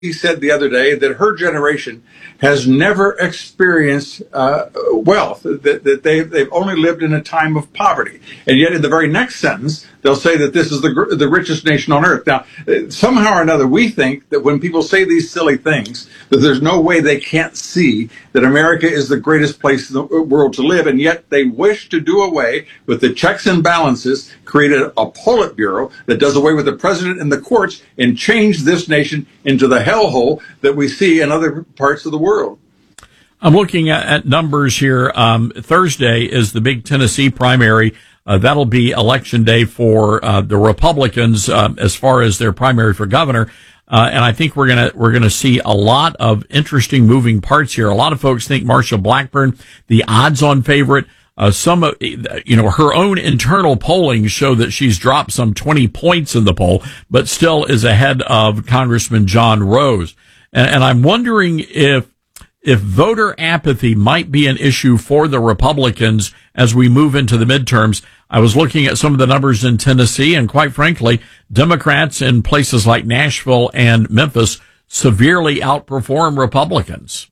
said the other day that her generation has never experienced wealth, that they've only lived in a time of poverty. And yet in the very next sentence, they'll say that this is the richest nation on earth. Now, somehow or another, we think that when people say these silly things, that there's no way they can't see that America is the greatest place in the world to live. And yet they wish to do away with the checks and balances, create a Politburo that does away with the president and the courts, and change this nation into the hellhole that we see in other parts of the world. I'm looking at numbers here. Thursday is the big Tennessee primary. That'll be election day for the Republicans as far as their primary for governor. And I think we're gonna see a lot of interesting moving parts here. A lot of folks think Marsha Blackburn, the odds-on favorite. Some of, her own internal polling show that she's dropped some 20 points in the poll, but still is ahead of Congressman John Rose. And I'm wondering if voter apathy might be an issue for the Republicans as we move into the midterms. I was looking at some of the numbers in Tennessee, and quite frankly, Democrats in places like Nashville and Memphis severely outperform Republicans.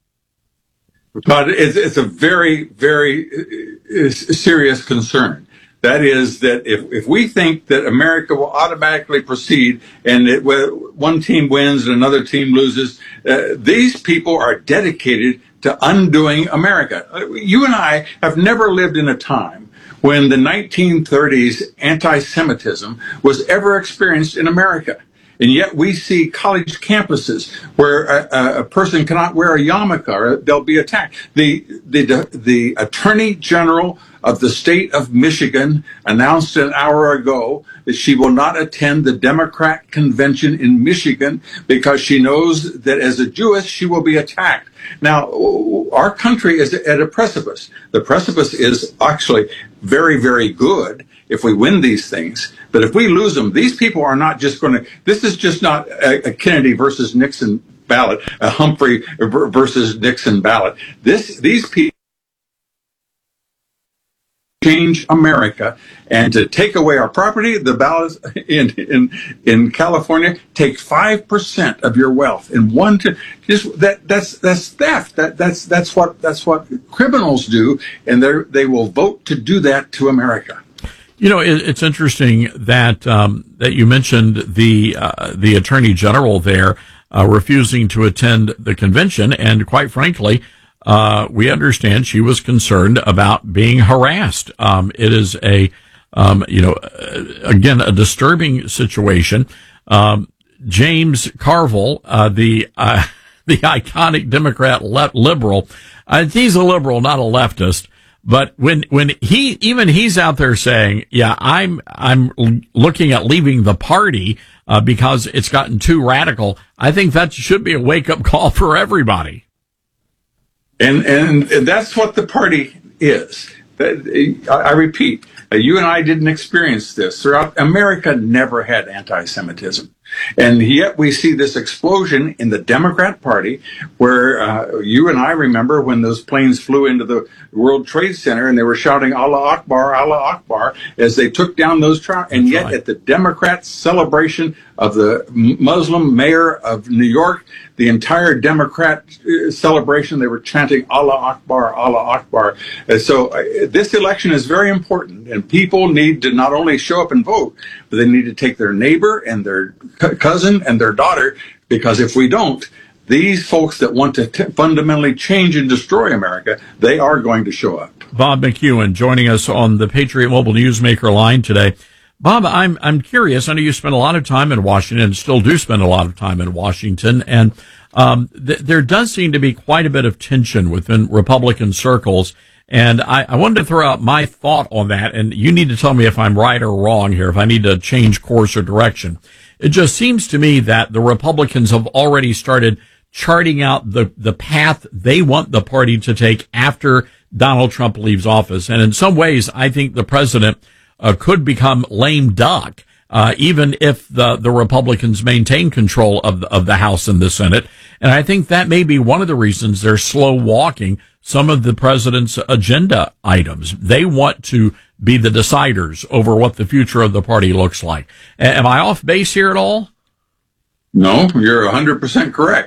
But it's a very, very serious concern. That is that if we think that America will automatically proceed and one team wins and another team loses, these people are dedicated to undoing America. You and I have never lived in a time when the 1930s anti-Semitism was ever experienced in America. And yet we see college campuses where a person cannot wear a yarmulke or they'll be attacked. The Attorney General of the state of Michigan announced an hour ago that she will not attend the Democrat convention in Michigan because she knows that as a Jewess, she will be attacked. Now, our country is at a precipice. The precipice is actually very, very good if we win these things. But if we lose them, these people are not just going to, this is just not a Kennedy versus Nixon ballot, a Humphrey versus Nixon ballot. These people change America, and to take away our property, the ballots in California take 5% of your wealth in that's theft. That's what criminals do, and they will vote to do that to America. It's interesting that you mentioned the Attorney General there refusing to attend the convention, and quite frankly, we understand she was concerned about being harassed. It is again, a disturbing situation. James Carville, the iconic Democrat liberal, he's a liberal, not a leftist. But when he's out there saying, yeah, I'm looking at leaving the party, because it's gotten too radical, I think that should be a wake up call for everybody. And that's what the party is. I repeat, you and I didn't experience this. Throughout America never had anti-Semitism. And yet we see this explosion in the Democrat Party where you and I remember when those planes flew into the World Trade Center and they were shouting Allah Akbar as they took down those and yet right. At the Democrat celebration of the Muslim mayor of New York, the entire Democrat celebration, they were chanting Allah Akbar, Allah Akbar. So this election is very important, and people need to not only show up and vote, but they need to take their neighbor and their cousin and their daughter, because if we don't, these folks that want to fundamentally change and destroy America, they are going to show up. Bob McEwen joining us on the Patriot Mobile Newsmaker line today. Bob, I'm curious. I know you spend a lot of time in Washington and still do spend a lot of time in Washington. And there does seem to be quite a bit of tension within Republican circles. And I wanted to throw out my thought on that. And you need to tell me if I'm right or wrong here, if I need to change course or direction. It just seems to me that the Republicans have already started charting out the path they want the party to take after Donald Trump leaves office. And in some ways, I think the president could become lame duck, even if the Republicans maintain control of the House and the Senate. And I think that may be one of the reasons they're slow walking some of the president's agenda items. They want to be the deciders over what the future of the party looks like. Am I off base here at all? No, you're 100% correct.